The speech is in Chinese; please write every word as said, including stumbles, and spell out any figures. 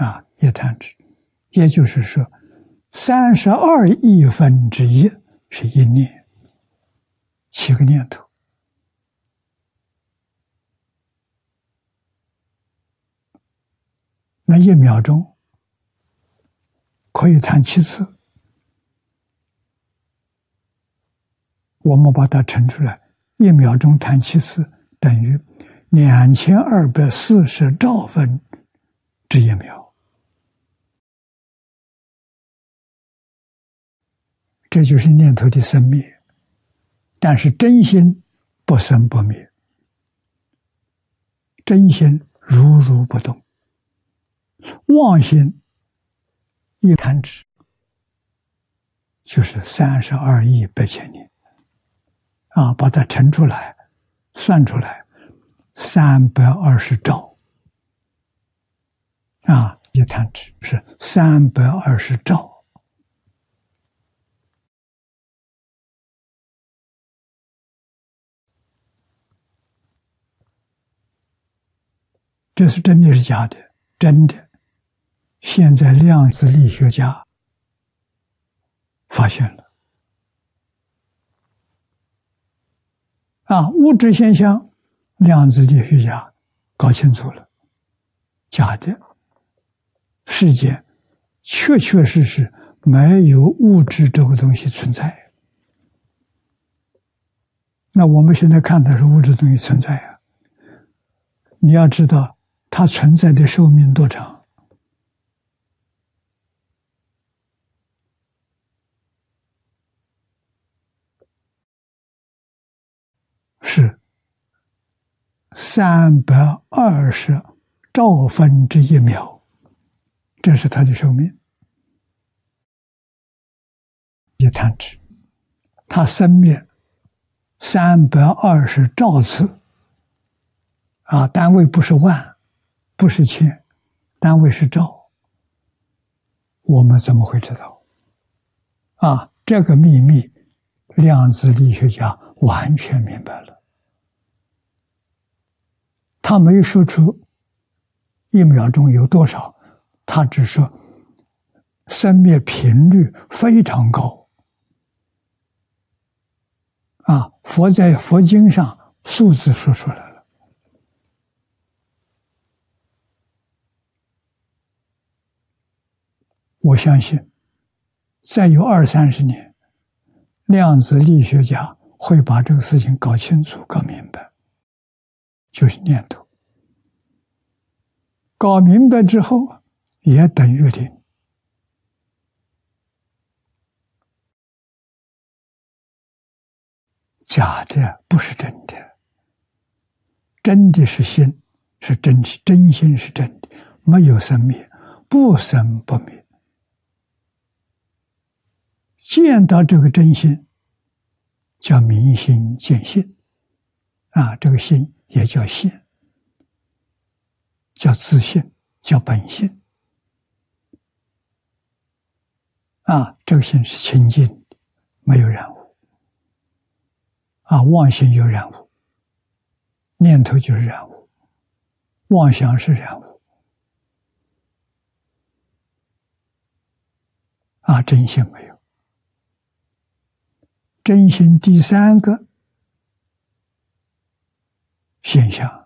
啊，一弹指，也就是说，三十二亿分之一是一念，七个念头。那一秒钟可以弹七次，我们把它乘出来，一秒钟弹七次等于两千二百四十兆分之一秒，这就是念头的生灭。但是真心不生不灭，真心如如不动。妄心一弹指就是三十二亿八千年啊，把它乘出来算出来三百二十兆啊，一弹指是三百二十兆。这是真的是假的？真的。现在量子力学家发现了啊，物质现象，量子力学家搞清楚了，假的，世界确确实实没有物质这个东西存在。那我们现在看的是物质东西存在啊，你要知道它存在的寿命多长？是三百二十兆分之一秒，这是它的寿命。一弹指，它生灭三百二十兆次，啊，单位不是万，不是千，单位是兆。我们怎么会知道？啊，这个秘密，量子力学家完全明白了。他没说出一秒钟有多少，他只说生灭频率非常高。啊，佛在佛经上数字说出来了。我相信，再有二三十年，量子力学家会把这个事情搞清楚、搞明白。就是念头，搞明白之后也等于零。假的不是真的，真的是心，是真心，真心是真的，没有生灭，不生不灭。见到这个真心，叫明心见性，啊，这个心也叫性，叫自性，叫本性。啊，这个心是清净的，没有染污。啊，妄心有染污，念头就是染污，妄想是染污。啊，真心没有。真心第三个现象